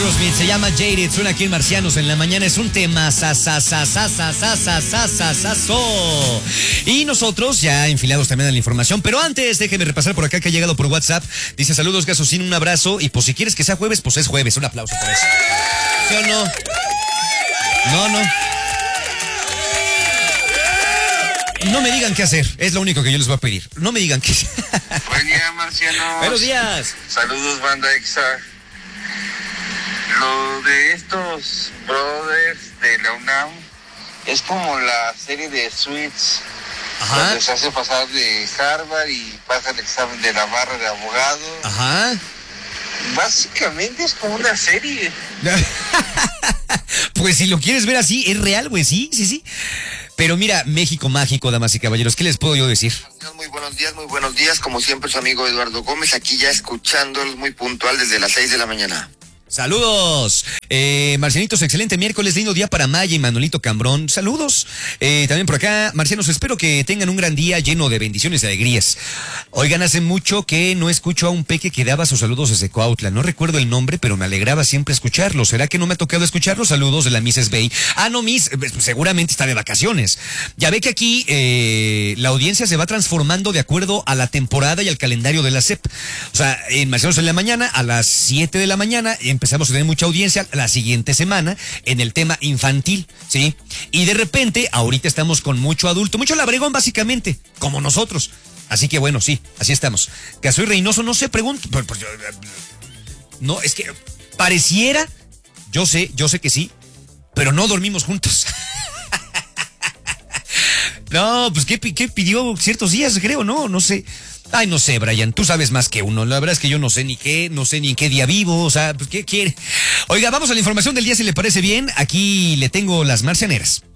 Aerosmith, se llama Jaded, suena aquí en Marcianos en la mañana, es un tema y nosotros ya enfilados también a la información, pero antes déjeme repasar por acá que ha llegado por WhatsApp, dice saludos Gasocín, un abrazo y pues si quieres que sea jueves, pues es jueves, un aplauso por eso. ¿Sí o no? No me digan qué hacer, es lo único que yo les voy a pedir, no me digan qué hacer. Buen día, Marcianos. Buenos días. Saludos, banda Exa. Lo de estos brothers de la UNAM es como la serie de Suits, donde se hace pasar de Harvard y pasa el examen de la barra de abogado. Ajá. Básicamente es como una serie. Pues si lo quieres ver así, es real, güey, sí. Pero mira, México mágico, damas y caballeros, ¿qué les puedo yo decir? Muy buenos días, como siempre su amigo Eduardo Gómez, aquí ya escuchándolos muy puntual desde las 6 de la mañana. Saludos, Marcianitos, excelente miércoles, lindo día para Maya y Manolito Cambrón, saludos, también por acá, Marcianos, espero que tengan un gran día lleno de bendiciones y alegrías. Oigan, hace mucho que no escucho a un peque que daba sus saludos desde Cuautla, no recuerdo el nombre, pero me alegraba siempre escucharlo, ¿será que no me ha tocado escucharlo? Saludos de la Mrs. Bay. Ah, no, Miss, seguramente está de vacaciones. Ya ve que aquí la audiencia se va transformando de acuerdo a la temporada y al calendario de la SEP, o sea, en Marcianos en la mañana, a las 7 de la mañana, empezamos a tener mucha audiencia la siguiente semana en el tema infantil, ¿sí? Y de repente, ahorita estamos con mucho adulto, mucho labregón básicamente, como nosotros. Así que bueno, sí, así estamos. Que soy Reynoso, no sé, pregunto. No, es que pareciera, yo sé que sí, pero no dormimos juntos. No, pues ¿qué pidió ciertos días, creo? No sé. Ay, no sé, Brian, tú sabes más que uno. La verdad es que yo no sé ni en qué día vivo, o sea, pues, ¿qué quiere? Oiga, vamos a la información del día si le parece bien. Aquí le tengo las marcianeras.